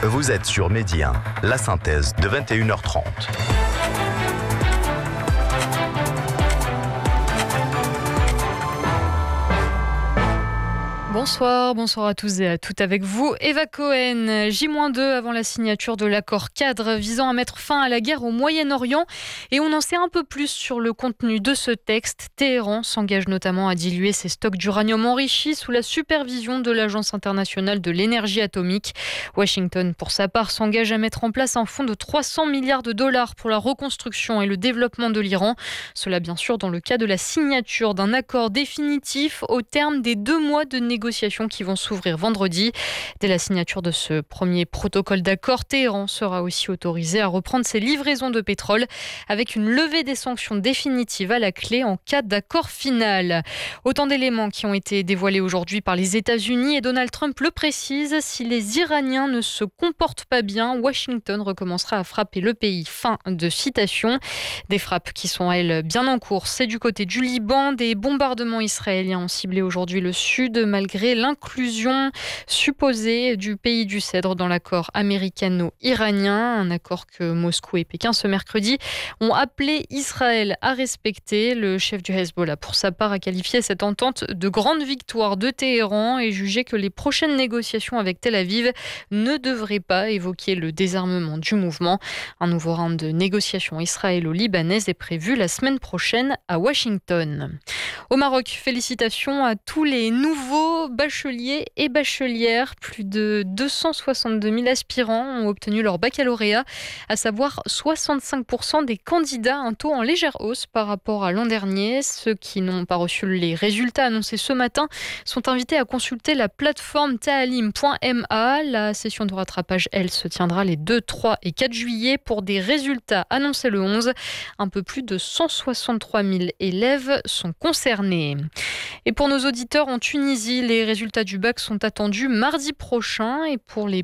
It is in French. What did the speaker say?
Vous êtes sur Midi 1, la synthèse de 21h30. Bonsoir à tous et à toutes avec vous. Eva Cohen, J-2 avant la signature de l'accord cadre visant à mettre fin à la guerre au Moyen-Orient. Et on en sait un peu plus sur le contenu de ce texte. Téhéran s'engage notamment à diluer ses stocks d'uranium enrichi sous la supervision de l'Agence internationale de l'énergie atomique. Washington, pour sa part, s'engage à mettre en place un fonds de 300 milliards de dollars pour la reconstruction et le développement de l'Iran. Cela, bien sûr, dans le cas de la signature d'un accord définitif au terme des 2 mois de négociations qui vont s'ouvrir vendredi. Dès la signature de ce premier protocole d'accord, Téhéran sera aussi autorisé à reprendre ses livraisons de pétrole avec une levée des sanctions définitives à la clé en cas d'accord final. Autant d'éléments qui ont été dévoilés aujourd'hui par les États-Unis et Donald Trump le précise, si les Iraniens ne se comportent pas bien, Washington recommencera à frapper le pays. Fin de citation. Des frappes qui sont, elles, bien en cours. C'est du côté du Liban. Des bombardements israéliens ont ciblé aujourd'hui le sud, malgré l'inclusion supposée du pays du Cèdre dans l'accord américano-iranien, un accord que Moscou et Pékin ce mercredi ont appelé Israël à respecter. Le chef du Hezbollah, pour sa part, a qualifié cette entente de grande victoire de Téhéran et jugé que les prochaines négociations avec Tel Aviv ne devraient pas évoquer le désarmement du mouvement. Un nouveau round de négociations israélo-libanaises est prévu la semaine prochaine à Washington. Au Maroc, félicitations à tous les nouveaux bacheliers et bachelières. Plus de 262 000 aspirants ont obtenu leur baccalauréat, à savoir 65% des candidats, un taux en légère hausse par rapport à l'an dernier. Ceux qui n'ont pas reçu les résultats annoncés ce matin sont invités à consulter la plateforme taalim.ma. La session de rattrapage, elle, se tiendra les 2, 3 et 4 juillet pour des résultats annoncés le 11. Un peu plus de 163 000 élèves sont concernés. Et pour nos auditeurs en Tunisie, les résultats du bac sont attendus mardi prochain. Et pour les